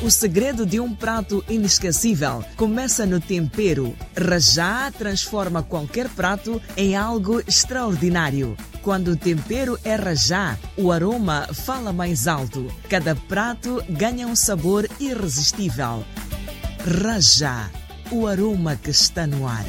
O segredo de um prato inesquecível começa no tempero. Rajá transforma qualquer prato em algo extraordinário. Quando o tempero é rajá, o aroma fala mais alto. Cada prato ganha um sabor irresistível. Rajá, o aroma que está no ar.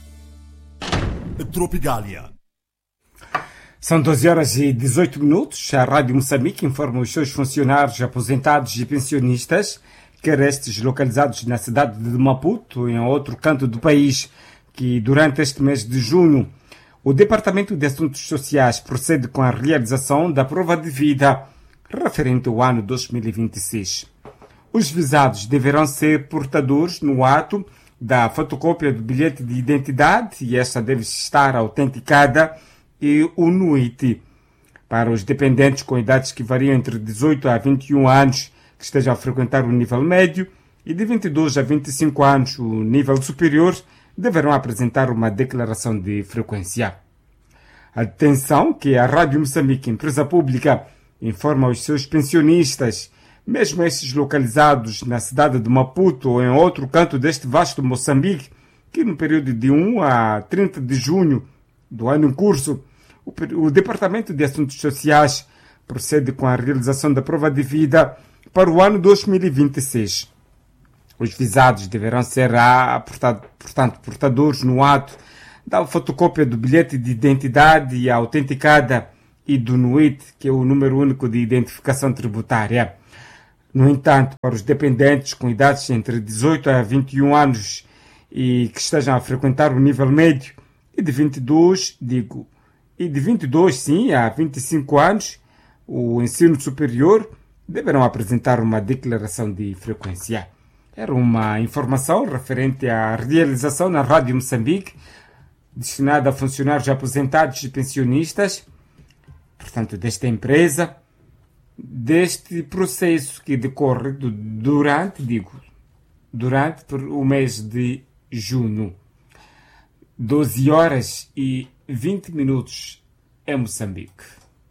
Tropigália. São 12 horas e 18 minutos. A Rádio Moçambique informa os seus funcionários aposentados e pensionistas, quer estes localizados na cidade de Maputo, em outro canto do país, que durante este mês de junho o Departamento de Assuntos Sociais procede com a realização da prova de vida referente ao ano 2026. Os visados deverão ser portadores no ato da fotocópia do bilhete de identidade e esta deve estar autenticada e o NUIT. Para os dependentes com idades que variam entre 18 a 21 anos que estejam a frequentar o nível médio e de 22 a 25 anos o nível superior, deverão apresentar uma declaração de frequência. Atenção que a Rádio Moçambique, empresa pública, informa aos seus pensionistas, mesmo estes localizados na cidade de Maputo ou em outro canto deste vasto Moçambique, que no período de 1 a 30 de junho do ano em curso, o Departamento de Assuntos Sociais procede com a realização da prova de vida para o ano 2026. Os visados deverão ser, portanto, portadores no ato da fotocópia do bilhete de identidade autenticada e do NUIT, que é o número único de identificação tributária. No entanto, para os dependentes com idades entre 18 a 21 anos e que estejam a frequentar o nível médio, e de 22 a 25 anos, o ensino superior, deverão apresentar uma declaração de frequência. Era uma informação referente à realização na Rádio Moçambique, destinada a funcionários aposentados e pensionistas, portanto, desta empresa, deste processo que decorre durante o mês de junho. 12 horas e 20 minutos em Moçambique.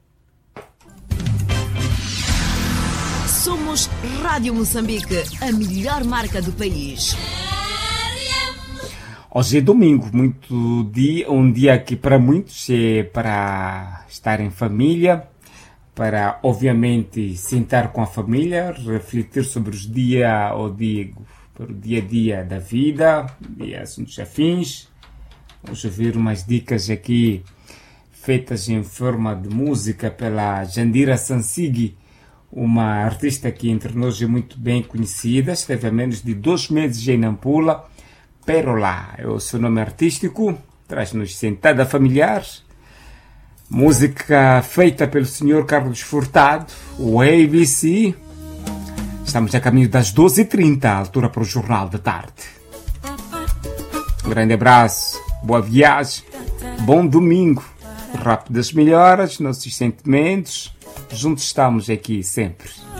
Somos Rádio Moçambique, a melhor marca do país. Hoje é domingo, um dia que para muitos é para estar em família, para obviamente sentar com a família, refletir sobre o dia a dia da vida e assuntos afins. Vamos ouvir umas dicas aqui feitas em forma de música pela Jandira Sansigi, uma artista que entre nós é muito bem conhecida, esteve há menos de 2 meses em Nampula. Pérola é o seu nome artístico, traz-nos Sentada Familiar, música feita pelo Sr. Carlos Furtado, o ABC. Estamos a caminho das 12h30, altura para o Jornal da Tarde. Um grande abraço, boa viagem, bom domingo, rápidas melhoras, nossos sentimentos, juntos estamos aqui sempre.